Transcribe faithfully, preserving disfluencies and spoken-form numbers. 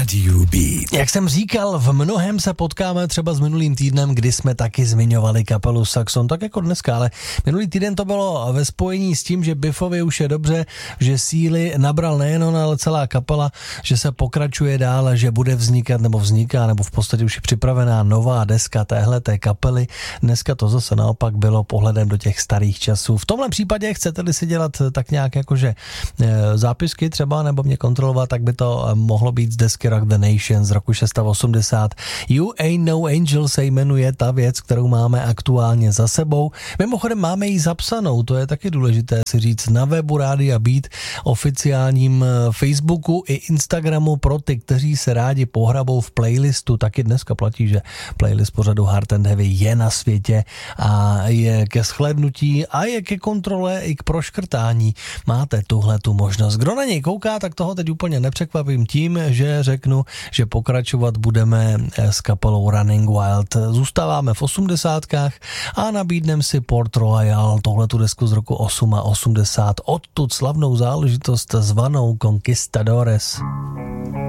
Radio Beat. Jak jsem říkal, v mnohem se potkáme třeba s minulým týdnem, kdy jsme taky zmiňovali kapelu Saxon, tak jako dneska, ale minulý týden to bylo ve spojení s tím, že Biffovi už je dobře, že síly nabral nejen on, ale celá kapela, že se pokračuje dál a že bude vznikat, nebo vzniká, nebo v podstatě už je připravená nová deska téhleté kapely. Dneska to zase naopak bylo pohledem do těch starých časů. V tomhle případě chcete-li si dělat tak nějak jakože e, zápisky třeba, nebo mě kontrolovat, tak by to mohlo být z desky Rock the Nation z roku osmdesát šest. You Ain't No Angel se jmenuje ta věc, kterou máme aktuálně za sebou. Mimochodem máme ji zapsanou, to je taky důležité si říct, na webu Rádia Beat, oficiálním Facebooku i Instagramu pro ty, kteří se rádi pohrabou v playlistu. Taky dneska platí, že playlist pořadu Hard and Heavy je na světě a je ke shlédnutí a je ke kontrole i k proškrtání. Máte tuhle tu možnost. Kdo na něj kouká, tak toho teď úplně nepřekvapím tím, že řeknu, že pokračovat budeme s kapelou Running Wild. Zůstáváme v osmdesátkách a nabídnem si Port Royal, tohletu desku z roku osmdesát osm, odtud slavnou záležitost zvanou Conquistadores.